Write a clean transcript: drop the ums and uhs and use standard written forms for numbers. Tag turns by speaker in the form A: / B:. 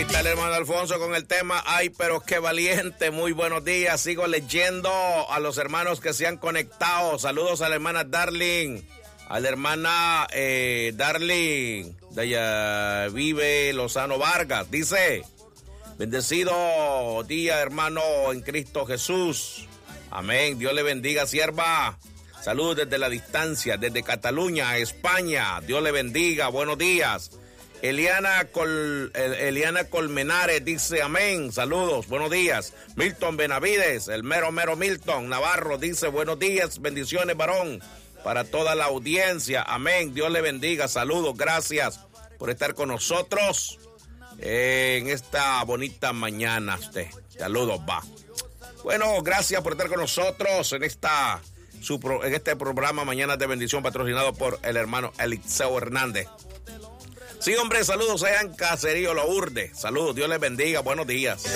A: está el hermano Alfonso con el tema Ay, pero qué valiente. Muy buenos días. Sigo leyendo a los hermanos que se han conectado. Saludos a la hermana Darling, a la hermana Darling de allá vive Lozano Vargas. Dice: bendecido día, hermano, en Cristo Jesús. Amén. Dios le bendiga, sierva. Saludos desde la distancia, desde Cataluña, España. Dios le bendiga. Buenos días. Eliana Colmenares dice amén. Saludos, buenos días. Milton Benavides, el mero Milton Navarro dice buenos días, bendiciones, varón, para toda la audiencia. Amén. Dios le bendiga. Saludos, gracias por estar con nosotros en esta bonita mañana. Usted, saludos, va. Bueno, gracias por estar con nosotros en este programa Mañanas de Bendición, patrocinado por el hermano Eliseo Hernández. Sí, hombre, saludos allá en Caserío Lourdes. Saludos, Dios les bendiga, buenos días.